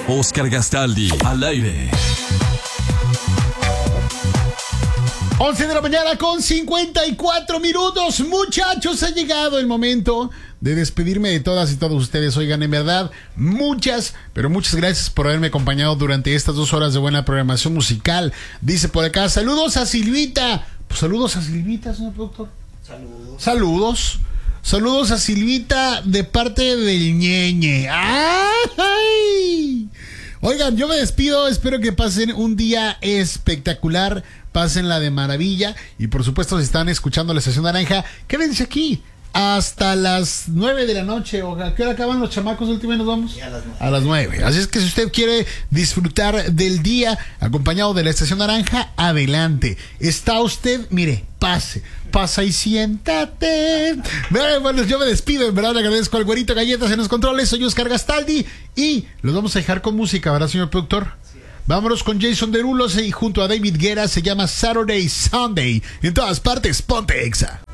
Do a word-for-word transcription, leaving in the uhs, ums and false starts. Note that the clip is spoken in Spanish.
Oscar Gastaldi, al aire. once de la mañana con cincuenta y cuatro minutos. Muchachos, ha llegado el momento de despedirme de todas y todos ustedes. Oigan, en verdad, muchas, pero muchas gracias por haberme acompañado durante estas dos horas de buena programación musical. Dice por acá, saludos a Silvita. Pues saludos a Silvita, señor productor. Saludos. Saludos. Saludos a Silvita de parte del ñeñe. ¡Ay! Oigan, yo me despido. Espero que pasen un día espectacular. Pásenla de maravilla. Y por supuesto, si están escuchando la Estación Naranja, quédense aquí hasta las nueve de la noche. ¿O a qué hora acaban los chamacos? Última nos vamos. Sí, a las nueve. A las nueve. Así es que si usted quiere disfrutar del día acompañado de la Estación Naranja, adelante. Está usted, mire, pase. Pasa y siéntate. Bueno, yo me despido. En verdad le agradezco al Güerito Galletas en los controles. Soy Oscar Gastaldi. Y los vamos a dejar con música, ¿verdad, señor productor? Vámonos con Jason Derulo y junto a David Guerra se llama Saturday Sunday. En todas partes, ponte Exa.